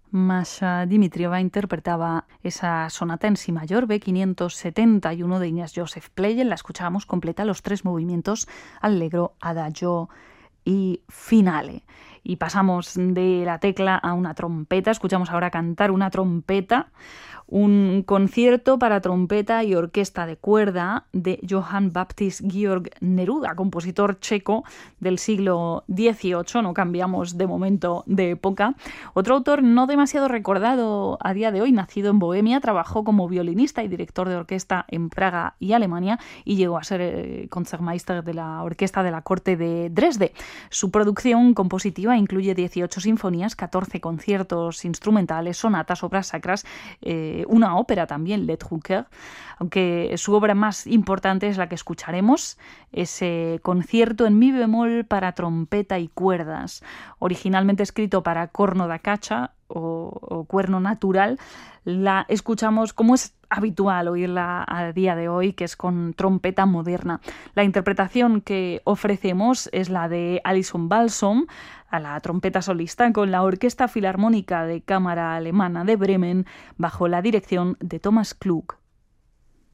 Masha Dimitrieva interpretaba esa sonata en si mayor B571 de Ignaz Joseph Pleyel. La escuchábamos completa, los 3 movimientos, allegro, adagio y finale. Y pasamos de la tecla a una trompeta. Escuchamos ahora cantar una trompeta, un concierto para trompeta y orquesta de cuerda de Johann Baptist Georg Neruda, compositor checo del siglo XVIII. No cambiamos de momento de época. Otro autor no demasiado recordado a día de hoy, nacido en Bohemia, trabajó como violinista y director de orquesta en Praga y Alemania y llegó a ser Concertmeister de la orquesta de la corte de Dresde. Su producción compositiva incluye 18 sinfonías, 14 conciertos instrumentales, sonatas, obras sacras, una ópera también, Les Drucker, aunque su obra más importante es la que escucharemos, ese concierto en mi bemol para trompeta y cuerdas, originalmente escrito para corno da caccia o cuerno natural. La escuchamos como es habitual oírla a día de hoy, que es con trompeta moderna. La interpretación que ofrecemos es la de Alison Balsom a la trompeta solista con la Orquesta Filarmónica de Cámara Alemana de Bremen bajo la dirección de Thomas Klug.